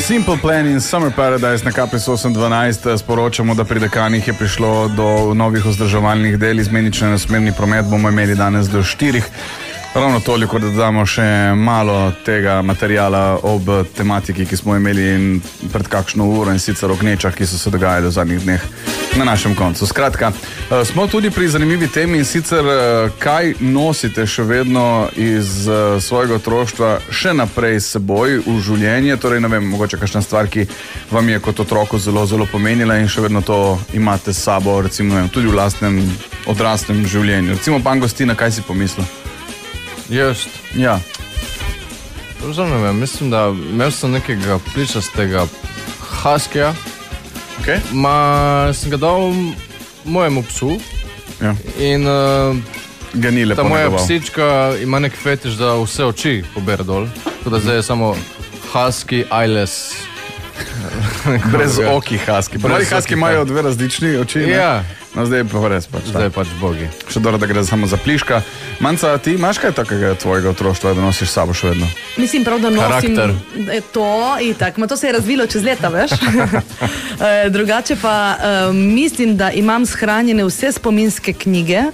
Simple Plan in Summer Paradise na KPS 812 sporočamo, da pri Dekanih je prišlo do novih vzdrževalnih del. Izmenično nasmerni promet bomo imeli danes do 4. Ravno toliko, da dodamo še malo tega materijala ob tematiki, ki smo imeli pred kakšno uro, in sicer o gnečah, ki so se dogajali v zadnjih dneh na našem koncu. Skratka, smo tudi pri zanimivi temi, in sicer kaj nosite še vedno iz svojega otroštva še naprej s seboj v življenje, torej ne vem, mogoče kakšna stvar, ki vam je kot otroku zelo, zelo pomenila in še vedno to imate s sabo, recimo tudi v lastnem odraslem življenju. Recimo Pangostina, kaj si pomislil? Jaz? Ja. Pravzaprav ne vem, mislim, da imel sem nekega pličastega haskija. Okay. Sem ga dal mojemu psu. Ja. In ga ni lepo ta moja negoval. psička ima nek fetiš, da vse oči pobere dol. Tako da zdaj je samo husky, eyeless. Brez oki haski. Pravi haski imajo dve različni oči. Ja. No, zdaj je pa res pač. Zdaj pač bogi. Še dobro, da gre samo za pliška. Manca, ti imaš kaj takega tvojega otroštva, da nosiš s sabo še vedno? Mislim prav, da nosim Karakter. to itak, to se je razvilo čez leta, veš. Drugače pa mislim, da imam shranjene vse spominske knjige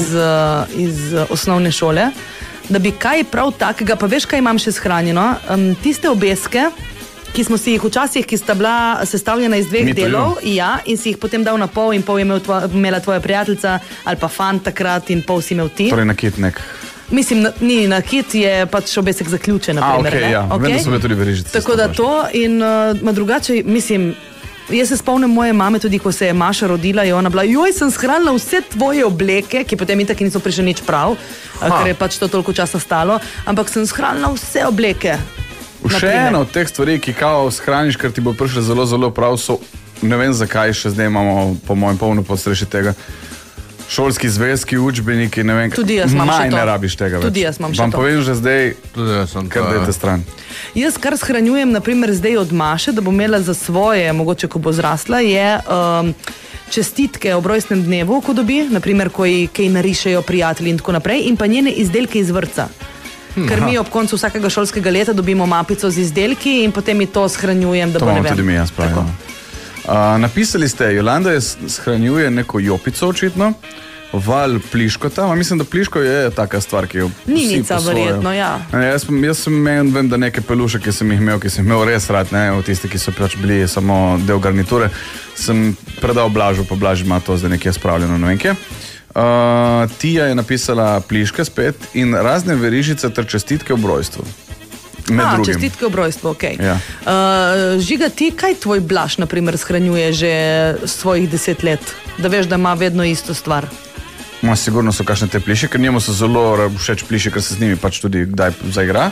iz osnovne šole, da bi kaj prav takega, pa veš, kaj imam še shranjeno, tiste obeske, ki smo si jih včasih, ki sta bila sestavljena iz dveh delov, ja, in si jih potem dal na pol in pol je imela tvoja prijateljica ali pa fant takrat in pol si imel ti. Torej nakit nek. Mislim, ni nakit, je pač obesek zaključen, naprimer. Okay, ja. Vem, da so bile tudi verižice. Tako da to in drugače, mislim, jaz se spomnim moje mame tudi, ko se je Maša rodila, je ona bila, joj, sem shranila vse tvoje obleke, ki potem itak niso prišli nič prav, ker je pač to toliko časa stalo, ampak sem shranila vse obleke. Še ena od teh stvari, ki kao shraniš, ker ti bo prišle zelo, zelo prav, so, ne vem zakaj, še zdaj imamo po mojem polno podstreši tega, šolski zvezki, učbeniki, ne vem, tudi jaz imam še to. Ne rabiš tega več. Tudi jaz imam še to. Vam povem že zdaj, kar dajte stran. Jaz kar shranjujem, naprimer zdaj od Maše, da bo imela za svoje, mogoče ko bo zrasla, je čestitke ob rojstnem dnevu, ko dobi, naprimer, ko ji kaj narišejo prijatelji in tako naprej, in pa njene izdelke iz vrtca. Ker mi ob koncu vsakega šolskega leta dobimo mapico z izdelki in potem mi to shranjujem, da to bo ne vem. To tudi mi jaz pravim. Napisali ste, Jolanda shranjuje neko jopico očitno, Val pliškota, mislim, da pliško je taka stvar, ki jo Ninica verjetno, ja. Jaz vem, da neke peluše, ki sem jih imel res rad, ne, tisti, ki so pač bili samo del garniture, sem predal Blažu, pa Blaž ima to zdaj nekje spravljeno, ne vem kje. Tija je napisala pliške spet in razne verižice ter čestitke ob rojstvu. Čestitke ob rojstvu, okej. Ja. Žiga, ti kaj tvoj Blaž, naprimer, shranjuje že svojih 10 let? Da veš, da ima vedno isto stvar. Sigurno so kakšne te pliše, ker njemu so zelo všeč pliše, ker se z njimi pač tudi kdaj zaigra.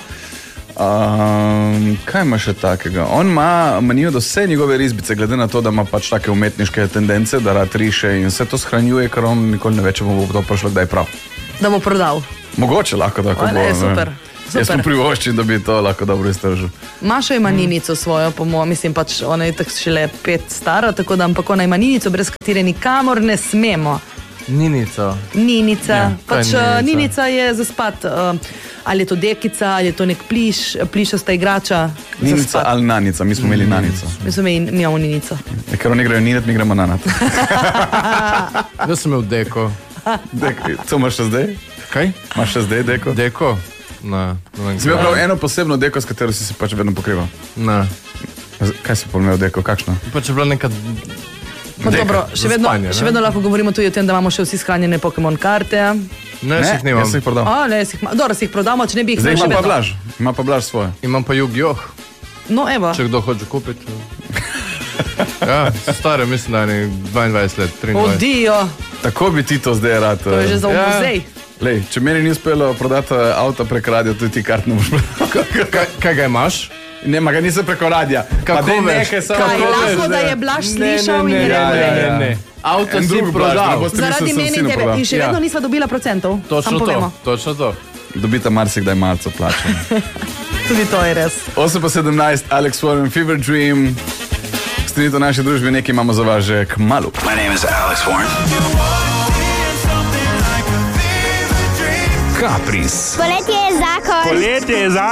Kaj ima še takega? On ima manijo, da vse njegove risbice, glede na to, da ima pač take umetniške tendence, da rad riše in vse to shranjuje, ker on nikoli ne ve, če bo to prišlo kdaj prav. Da bo prodal. Mogoče lahko tako bo. Super. Jaz mu privoščim, da bi to lahko dobro iztržil. Maša ima ninico svojo, po mojem, mislim pač, ona je tako šele 5 stara, tako da ampak ona ima ninico, brez katere nikamor ne smemo. Ninica. Pač Ninica je za spat. Ali je to dekica, ali je to nek plišasta igrača. Ninica ali nanica, mi smo imeli nanico. Mi imamo Ninico. Ker oni grejo ninet, mi gremo nanat. Da sem imel deko. To imaš še zdaj? Kaj? Imaš še zdaj deko? Deko? Ne. Si imel prav eno posebno deko, s katero si se pač vedno pokrival? Ne. Kaj si pomel deko, kakšno? Pač je bila neka... Dobro, še vedno lahko govorimo tudi o tem, da imamo še vsi shranjene Pokémon karte. Ne, si jih nimam. Jaz si jih prodal. Dobro, si jih prodamo, če ne bi jih zdaj še vedno. Ima pa Blaž svoje. Imam pa Yu-Gi-Oh! No, evo. Če kdo hoče kupiti. Ja, so stare, mislim, da je 22 let, 23. Odijo. Tako bi ti to zdaj rad. To je že za muzej. Lej, če meni ni uspelo prodati avta prek radio, tudi ti kart ne boš prodal. Kaj ga imaš? Nema ga nisem preko radija. Kako veš? Lahko, da je Blaž slišal in ne. Avto si prodal. Zaradi meni tebe. In še vedno nisva dobila procentov. Točno to. Dobita marsikdaj malce plačano. Tudi to je res. 8:17, Alex Warren, Fever Dream. Stanite v naši družbi, nekaj imamo za vas že kmalu. My name is Alex Warren. Caprice. Poletje je zakon.